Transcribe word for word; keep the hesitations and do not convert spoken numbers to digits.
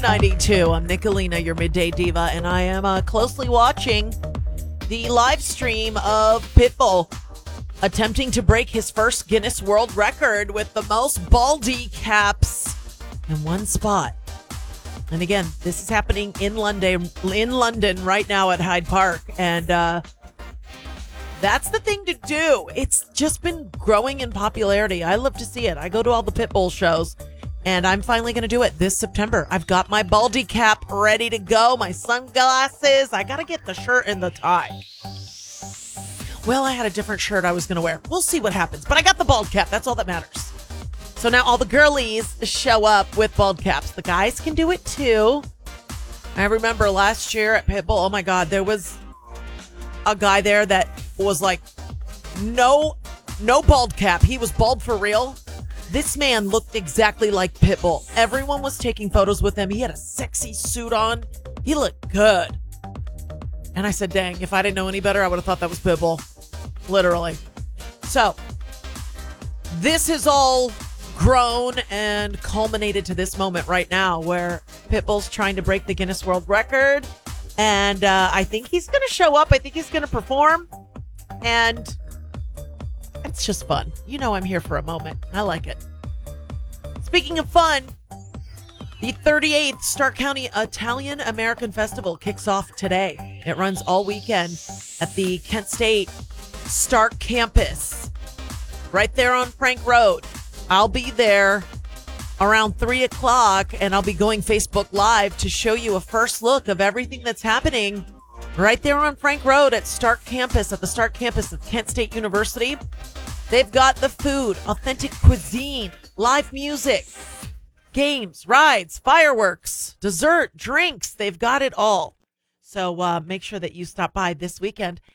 ninety-two. I'm Nicolina, your midday diva, and I am uh, closely watching the live stream of Pitbull attempting to break his first Guinness World Record with the most baldy caps in one spot. And again, this is happening in London, in London right now at Hyde Park, and uh, that's the thing to do. It's just been growing in popularity. I love to see it. I go to all the Pitbull shows. And I'm finally going to do it this September. I've got my baldy cap ready to go, my sunglasses. I got to get the shirt and the tie. Well, I had a different shirt I was going to wear. We'll see what happens. But I got the bald cap. That's all that matters. So now all the girlies show up with bald caps. The guys can do it too. I remember last year at Pitbull, oh my God, there was a guy there that was like, no, no bald cap. He was bald for real. This man looked exactly like Pitbull. Everyone was taking photos with him. He had a sexy suit on. He looked good. And I said, dang, if I didn't know any better, I would have thought that was Pitbull. Literally. So, this has all grown and culminated to this moment right now where Pitbull's trying to break the Guinness World Record. And uh, I think he's going to show up. I think he's going to perform. And it's just fun. You know I'm here for a moment. I like it. Speaking of fun, the thirty-eighth Stark County Italian American Festival kicks off today. It runs all weekend at the Kent State Stark campus, right there on Frank Road. I'll be there around three o'clock, and I'll be going Facebook Live to show you a first look of everything that's happening right there on Frank Road at Stark campus, at the Stark campus of Kent State University. They've got the food, authentic cuisine, live music, games, rides, fireworks, dessert, drinks. They've got it all. So uh, make sure that you stop by this weekend.